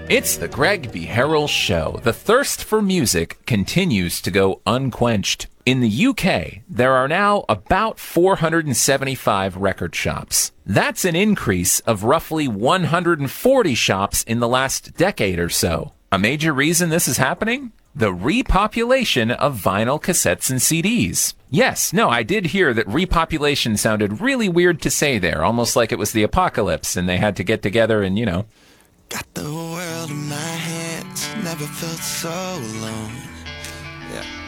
It's the Greg B. Harrell Show. The thirst for music continues to go unquenched. In the UK, there are now about 475 record shops. That's an increase of roughly 140 shops in the last decade or so. A major reason this is happening? The repopulation of vinyl cassettes and CDs. Yes, no, I did hear that repopulation sounded really weird to say there, almost like it was the apocalypse and they had to get together and, Got the world in my hands, never felt so alone. Yeah.